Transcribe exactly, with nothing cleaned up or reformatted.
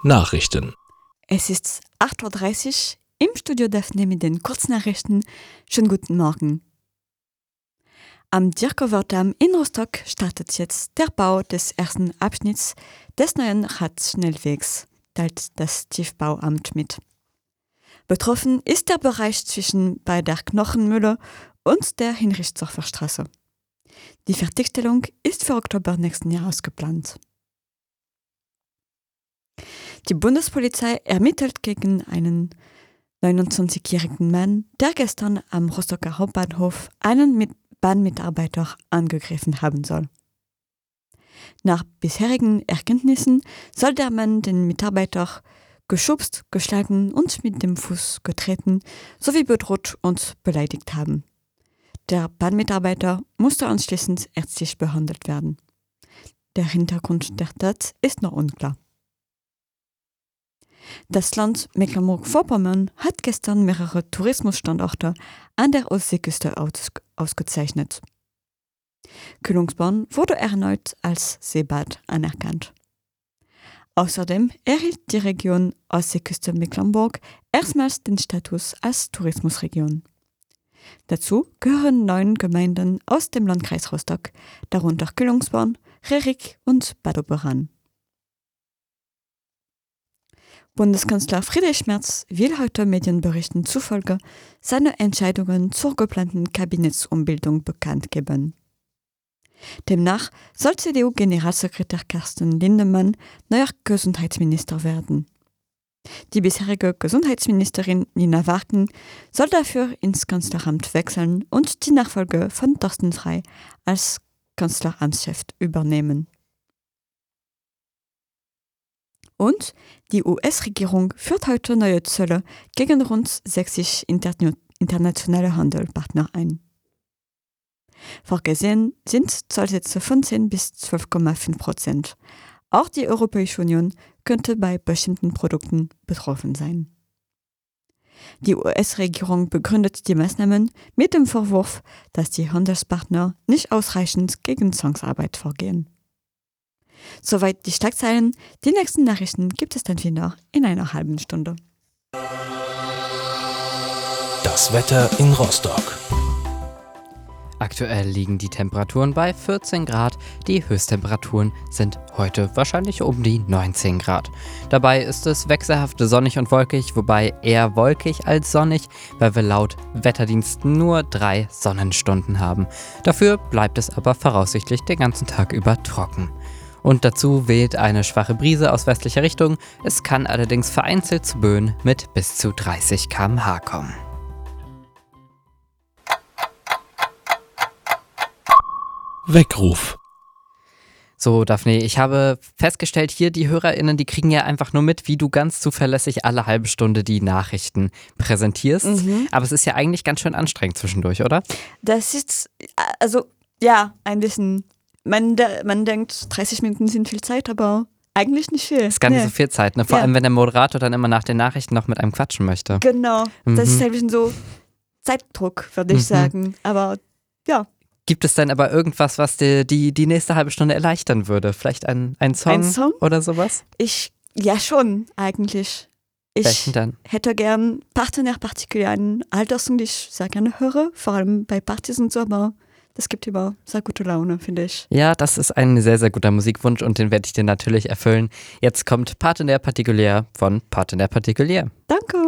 Nachrichten. Es ist acht Uhr dreißig, im Studio Daphne mit den Kurznachrichten. Schönen guten Morgen. Am Dierkower-Damm in Rostock startet jetzt der Bau des ersten Abschnitts des neuen Radschnellwegs, teilt das Tiefbauamt mit. Betroffen ist der Bereich zwischen bei der Knochenmühle und der Hinrichsdorfer Straße. Die Fertigstellung ist für Oktober nächsten Jahres geplant. Die Bundespolizei ermittelt gegen einen neunundzwanzigjährigen Mann, der gestern am Rostocker Hauptbahnhof einen mit Bahnmitarbeiter angegriffen haben soll. Nach bisherigen Erkenntnissen soll der Mann den Mitarbeiter geschubst, geschlagen und mit dem Fuß getreten sowie bedroht und beleidigt haben. Der Bahnmitarbeiter musste anschließend ärztlich behandelt werden. Der Hintergrund der Tat ist noch unklar. Das Land Mecklenburg-Vorpommern hat gestern mehrere Tourismusstandorte an der Ostseeküste aus- ausgezeichnet. Kühlungsborn wurde erneut als Seebad anerkannt. Außerdem erhielt die Region Ostseeküste Mecklenburg erstmals den Status als Tourismusregion. Dazu gehören neun Gemeinden aus dem Landkreis Rostock, darunter Kühlungsborn, Rerik und Bad Oberan. Bundeskanzler Friedrich Merz will heute Medienberichten zufolge seine Entscheidungen zur geplanten Kabinettsumbildung bekannt geben. Demnach soll C D U-Generalsekretär Carsten Lindemann neuer Gesundheitsminister werden. Die bisherige Gesundheitsministerin Nina Warken soll dafür ins Kanzleramt wechseln und die Nachfolge von Thorsten Frey als Kanzleramtschef übernehmen. Und die U S-Regierung führt heute neue Zölle gegen rund sechzig interna- internationale Handelspartner ein. Vorgesehen sind Zollsätze von zehn bis zwölf Komma fünf Prozent. Auch die Europäische Union könnte bei bestimmten Produkten betroffen sein. Die U S-Regierung begründet die Maßnahmen mit dem Vorwurf, dass die Handelspartner nicht ausreichend gegen Zwangsarbeit vorgehen. Soweit die Schlagzeilen. Die nächsten Nachrichten gibt es dann wieder in einer halben Stunde. Das Wetter in Rostock. Aktuell liegen die Temperaturen bei vierzehn Grad. Die Höchsttemperaturen sind heute wahrscheinlich um die neunzehn Grad. Dabei ist es wechselhaft sonnig und wolkig, wobei eher wolkig als sonnig, weil wir laut Wetterdienst nur drei Sonnenstunden haben. Dafür bleibt es aber voraussichtlich den ganzen Tag über trocken. Und dazu weht eine schwache Brise aus westlicher Richtung. Es kann allerdings vereinzelt zu Böen mit bis zu dreißig Kilometer pro Stunde kommen. Weckruf. So, Daphne, ich habe festgestellt, hier die HörerInnen, die kriegen ja einfach nur mit, wie du ganz zuverlässig alle halbe Stunde die Nachrichten präsentierst. Mhm. Aber es ist ja eigentlich ganz schön anstrengend zwischendurch, oder? Das ist, also, ja, ein bisschen. Man, de- man denkt, dreißig Minuten sind viel Zeit, aber eigentlich nicht viel. Ist gar nicht nee. so viel Zeit, ne? Vor ja. allem, wenn der Moderator dann immer nach den Nachrichten noch mit einem quatschen möchte. Genau, mhm. das ist ein bisschen so Zeitdruck, würde ich mhm. sagen. Aber ja. Gibt es denn aber irgendwas, was dir die, die nächste halbe Stunde erleichtern würde? Vielleicht ein, ein, Song, ein Song oder sowas? Ich, ja schon, eigentlich. Ich Welchen dann? Hätte gern Partner Particulier, einen Alterssong, den ich sehr gerne höre, vor allem bei Partys und so, aber das gibt immer sehr gute Laune, finde ich. Ja, das ist ein sehr, sehr guter Musikwunsch und den werde ich dir natürlich erfüllen. Jetzt kommt Partner Particulier von Partner Particulier. Danke.